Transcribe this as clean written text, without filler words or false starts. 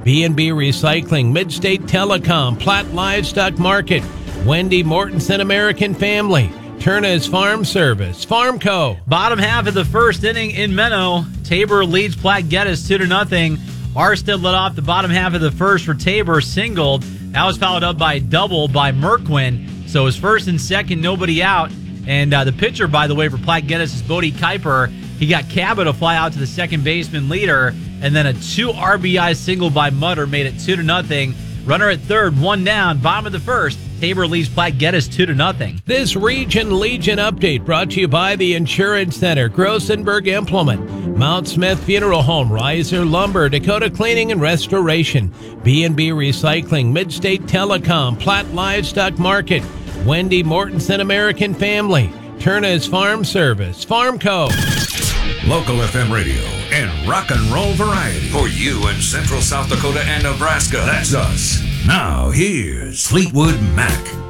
B&B Recycling, Midstate Telecom, Platt Livestock Market, Wendy Mortensen American Family, Turner's Farm Service, Farmco. Bottom half of the first inning in Menno. Tabor leads Platte Geddes 2-0. Arstead led off the bottom half of the first for Tabor, singled. That was followed up by a double by Merkwin. So it was first and second, nobody out. And the pitcher, by the way, for Platte Geddes is Bodie Kuiper. He got Cabot to fly out to the second baseman leader. And then a 2 RBI single by Mutter made it 2-0. Runner at third, one down, bottom of the first. Tabor leads Platte Geddes 2-0. This Region Legion update brought to you by the Insurance Center, Grossenberg Implement, Mount Smith Funeral Home, Riser Lumber, Dakota Cleaning and Restoration, B&B Recycling, Midstate Telecom, Platt Livestock Market, Wendy Mortensen American Family, Turner's Farm Service, Farmco. Local FM radio and rock and roll variety for you in Central South Dakota and Nebraska. That's us. Now here's Fleetwood Mac.